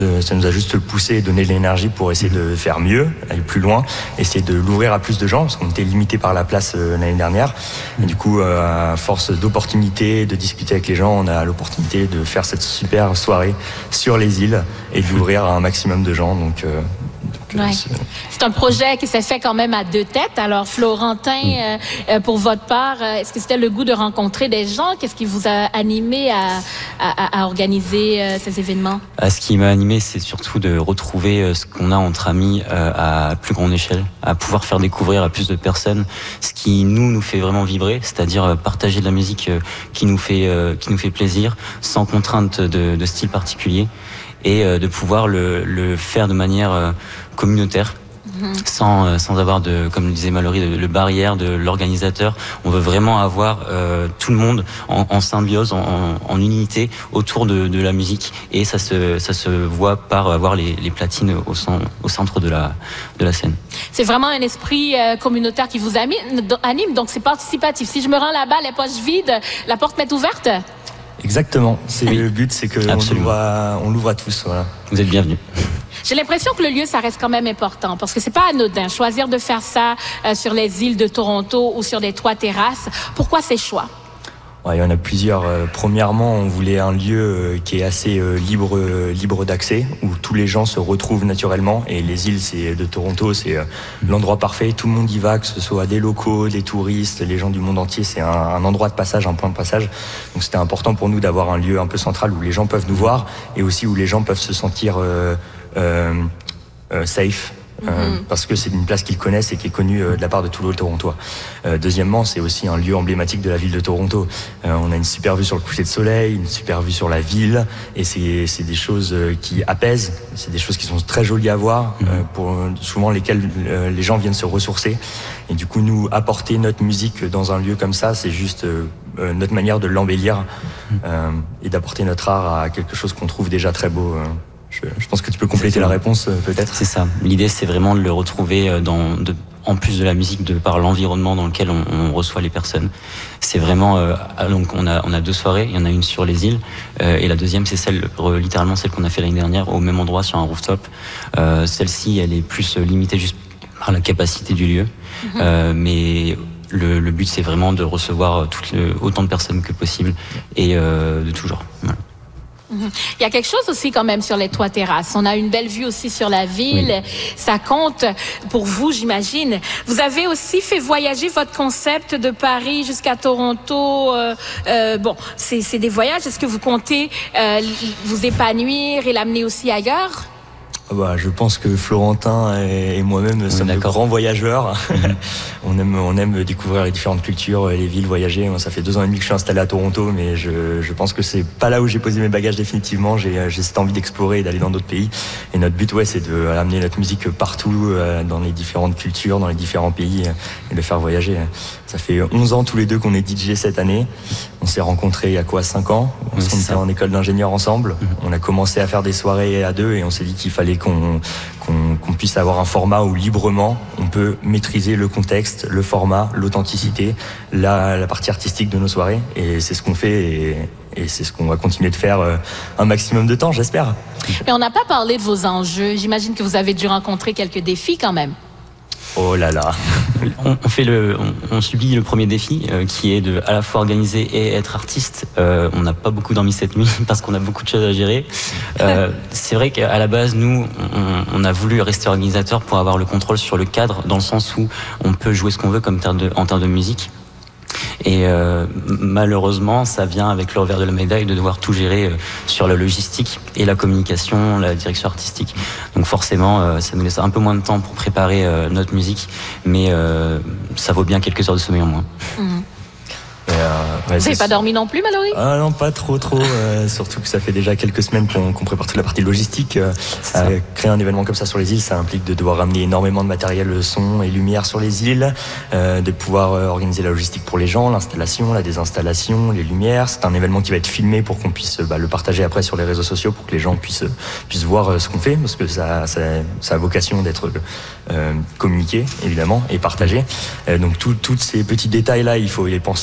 Ça nous a juste poussé et donné de l'énergie pour essayer de faire mieux, aller plus loin, essayer de l'ouvrir à plus de gens, parce qu'on était limité par la place l'année dernière. Et du coup, à force d'opportunités, de discuter avec les gens, on a l'opportunité de faire cette super soirée sur les îles et d'ouvrir à un maximum de gens. Donc ouais. C'est un projet qui s'est fait quand même à deux têtes. Alors, Florentin, pour votre part, est-ce que c'était le goût de rencontrer des gens? Qu'est-ce qui vous a animé à organiser ces événements? Ce qui m'a animé, c'est surtout de retrouver ce qu'on a entre amis à plus grande échelle, à pouvoir faire découvrir à plus de personnes ce qui nous fait vraiment vibrer, c'est-à-dire partager de la musique qui nous fait plaisir, sans contrainte de style particulier, et de pouvoir le faire de manière communautaire. Sans avoir comme le disait Mallory, de barrière de l'organisateur. On veut vraiment avoir tout le monde en symbiose, en unité autour de la musique, et ça se voit par avoir les platines au centre de la scène. C'est vraiment un esprit communautaire qui vous anime, donc c'est participatif. Si je me rends là-bas, les poches vides, la porte m'est ouverte? Exactement, le but, c'est qu'on l'ouvre à tous. Voilà. Vous êtes bienvenus. J'ai l'impression que le lieu, ça reste quand même important, parce que c'est pas anodin. Choisir de faire ça sur les îles de Toronto ou sur des toits terrasses, pourquoi ces choix? Ouais, il y en a plusieurs. Premièrement, on voulait un lieu qui est assez libre d'accès, où tous les gens se retrouvent naturellement. Et les îles de Toronto, c'est l'endroit parfait. Tout le monde y va, que ce soit des locaux, des touristes, les gens du monde entier. C'est un endroit de passage, un point de passage. Donc c'était important pour nous d'avoir un lieu un peu central où les gens peuvent nous voir, et aussi où les gens peuvent se sentir safe. Parce que c'est une place qu'ils connaissent et qui est connue de la part de tous les Torontois. Deuxièmement, c'est aussi un lieu emblématique de la ville de Toronto. On a une super vue sur le coucher de soleil, une super vue sur la ville, et c'est des choses qui apaisent, c'est des choses qui sont très jolies à voir, pour souvent lesquelles les gens viennent se ressourcer. Et du coup, nous, apporter notre musique dans un lieu comme ça, c'est juste notre manière de l'embellir et d'apporter notre art à quelque chose qu'on trouve déjà très beau. Je pense que tu peux compléter la réponse, peut-être. C'est ça. L'idée, c'est vraiment de le retrouver en plus de la musique, de par l'environnement dans lequel on reçoit les personnes. C'est vraiment donc on a deux soirées. Il y en a une sur les îles et la deuxième, c'est littéralement celle qu'on a fait l'année dernière au même endroit sur un rooftop. Celle-ci, elle est plus limitée juste par la capacité du lieu, mais le but, c'est vraiment de recevoir autant de personnes que possible et de tout genre. Voilà. Il y a quelque chose aussi quand même sur les toits terrasses. On a une belle vue aussi sur la ville. Oui. Ça compte pour vous, j'imagine. Vous avez aussi fait voyager votre concept de Paris jusqu'à Toronto. Bon, c'est des voyages. Est-ce que vous comptez vous épanouir et l'amener aussi ailleurs? Je pense que Florentin et moi-même sommes de grands voyageurs. On aime découvrir les différentes cultures, les villes, voyager. Moi, ça fait 2 ans et demi que je suis installé à Toronto, mais je pense que c'est pas là où j'ai posé mes bagages définitivement. J'ai cette envie d'explorer et d'aller dans d'autres pays. Et notre but, c'est de amener notre musique partout, dans les différentes cultures, dans les différents pays, et de faire voyager. Ça fait 11 ans tous les deux qu'on est DJ cette année. On s'est rencontrés il y a 5 ans. On était en école d'ingénieur ensemble. On a commencé à faire des soirées à deux et on s'est dit qu'il fallait qu'on puisse avoir un format où librement on peut maîtriser le contexte, le format, l'authenticité, la partie artistique de nos soirées. Et c'est ce qu'on fait et c'est ce qu'on va continuer de faire un maximum de temps, j'espère. Mais on n'a pas parlé de vos enjeux. J'imagine que vous avez dû rencontrer quelques défis quand même. Oh là là. On subit le premier défi qui est de à la fois organiser et être artiste. On n'a pas beaucoup dormi cette nuit parce qu'on a beaucoup de choses à gérer. C'est vrai qu'à la base, nous, on a voulu rester organisateur pour avoir le contrôle sur le cadre, dans le sens où on peut jouer ce qu'on veut en termes de musique. Et malheureusement, ça vient avec le revers de la médaille de devoir tout gérer sur la logistique et la communication, la direction artistique. Donc forcément, ça nous laisse un peu moins de temps pour préparer notre musique, mais ça vaut bien quelques heures de sommeil en moins. Vous n'avez pas dormi non plus, Mallory? Non, pas trop. Surtout que ça fait déjà quelques semaines qu'on prépare toute la partie logistique. Créer un événement comme ça sur les îles, ça implique de devoir ramener énormément de matériel son et lumière sur les îles, de pouvoir organiser la logistique pour les gens, l'installation, la désinstallation, les lumières. C'est un événement qui va être filmé pour qu'on puisse le partager après sur les réseaux sociaux, pour que les gens puissent voir ce qu'on fait, parce que ça a vocation d'être communiqué, évidemment, et partagé. Donc tous ces petits détails-là, il faut les penser. Et quand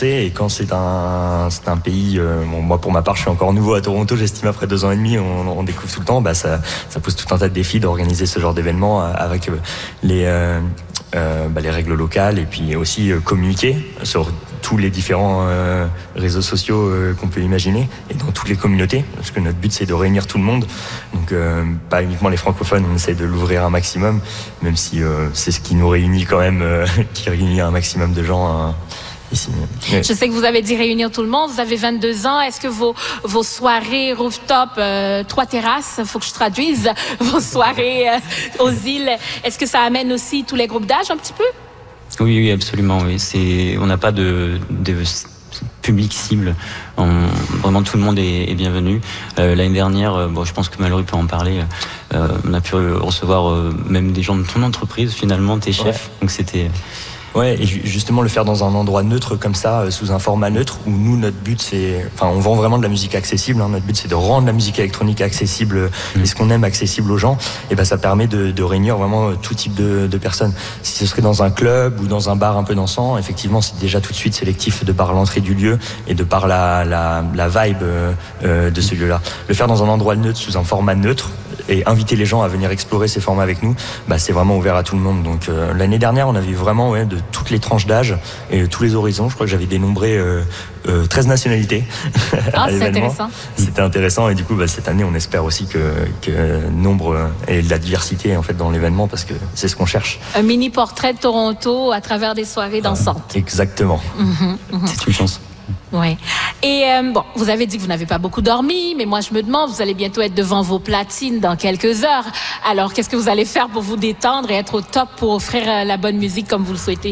C'est un pays. Bon, moi, pour ma part, je suis encore nouveau à Toronto. J'estime après 2 ans et demi, on découvre tout le temps. Ça pose tout un tas de défis d'organiser ce genre d'événement avec les règles locales et puis aussi communiquer sur tous les différents réseaux sociaux qu'on peut imaginer et dans toutes les communautés, parce que notre but c'est de réunir tout le monde, donc pas uniquement les francophones, on essaie de l'ouvrir un maximum, même si c'est ce qui nous réunit quand même, qui réunit un maximum de gens ici. Je sais que vous avez dit réunir tout le monde, vous avez 22 ans, est-ce que vos soirées rooftop, 3 terrasses, faut que je traduise, vos soirées aux îles, est-ce que ça amène aussi tous les groupes d'âge un petit peu? Oui, absolument. Oui. On n'a pas de public cible. Vraiment, tout le monde est bienvenu. L'année dernière, je pense que Mallory peut en parler. On a pu recevoir même des gens de ton entreprise, finalement, tes chefs. Ouais. Donc c'était. Ouais, et justement le faire dans un endroit neutre comme ça, sous un format neutre, où nous, notre but on vend vraiment de la musique accessible, notre but c'est de rendre la musique électronique accessible, et ce qu'on aime accessible aux gens, et ça permet de réunir vraiment tout type de personnes. Si ce serait dans un club ou dans un bar un peu dansant, effectivement c'est déjà tout de suite sélectif de par l'entrée du lieu et de par la vibe de ce lieu-là. Le faire dans un endroit neutre, sous un format neutre, et inviter les gens à venir explorer ces formats avec nous, c'est vraiment ouvert à tout le monde. Donc l'année dernière, on avait vraiment de toutes les tranches d'âge et tous les horizons. Je crois que j'avais dénombré 13 nationalités à l'événement. Intéressant. C'était intéressant, et du coup cette année on espère aussi que nombre et de la diversité en fait dans l'événement, parce que c'est ce qu'on cherche. Un mini portrait de Toronto à travers des soirées dansantes. Exactement. C'est une chance. Oui. Et vous avez dit que vous n'avez pas beaucoup dormi, mais moi je me demande, vous allez bientôt être devant vos platines dans quelques heures. Alors qu'est-ce que vous allez faire pour vous détendre et être au top pour offrir la bonne musique comme vous le souhaitez?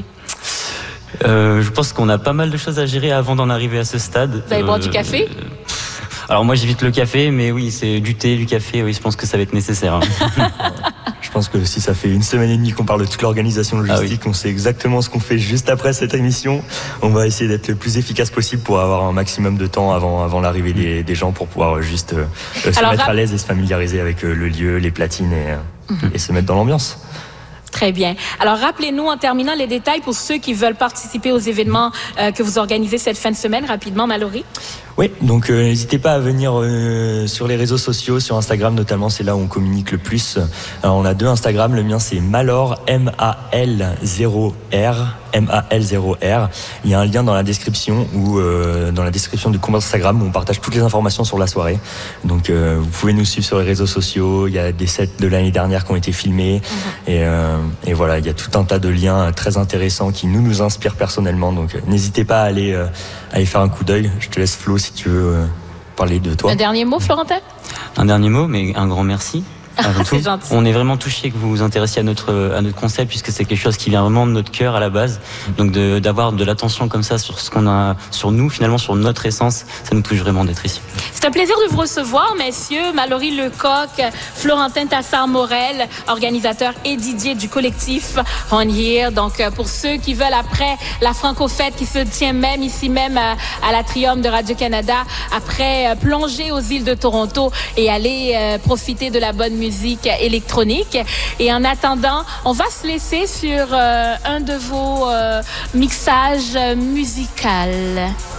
Je pense qu'on a pas mal de choses à gérer avant d'en arriver à ce stade. Vous allez boire du café? Alors moi j'évite le café, mais oui, c'est du thé, du café, oui, je pense que ça va être nécessaire. Je pense que si ça fait 1 semaine et demie qu'on parle de toute l'organisation logistique, on sait exactement ce qu'on fait juste après cette émission. On va essayer d'être le plus efficace possible pour avoir un maximum de temps avant l'arrivée des gens, pour pouvoir juste se mettre à l'aise et se familiariser avec le lieu, les platines et se mettre dans l'ambiance. Très bien. Alors, rappelez-nous en terminant les détails pour ceux qui veulent participer aux événements que vous organisez cette fin de semaine, rapidement, Mallory. Oui, donc n'hésitez pas à venir sur les réseaux sociaux, sur Instagram notamment, c'est là où on communique le plus. Alors, on a 2 Instagram, le mien c'est Malor, M-A-L-0-R. Il y a un lien dans la description dans la description du compte Instagram où on partage toutes les informations sur la soirée. Donc vous pouvez nous suivre sur les réseaux sociaux, il y a des sets de l'année dernière qui ont été filmés, et voilà, il y a tout un tas de liens très intéressants qui nous inspirent personnellement. Donc n'hésitez pas à aller faire un coup d'œil. Je te laisse Flo si tu veux parler de toi. Un dernier mot, Florentin? Un dernier mot, mais un grand merci. C'est gentil. On est vraiment touchés que vous vous intéressiez à notre concept, puisque c'est quelque chose qui vient vraiment de notre cœur à la base. Donc d'avoir de l'attention comme ça sur ce qu'on a, sur nous, finalement sur notre essence, ça nous touche vraiment d'être ici. C'est un plaisir de vous recevoir, messieurs. Mallory Lecoq, Florentin Tassard-Morel, organisateur et DJ du collectif On Here. Donc pour ceux qui veulent, après la Franco-Fête qui se tient même ici même à l'Atrium de Radio-Canada, après plonger aux îles de Toronto et aller profiter de la bonne musique électronique. Et en attendant, on va se laisser sur un de vos mixages musicaux.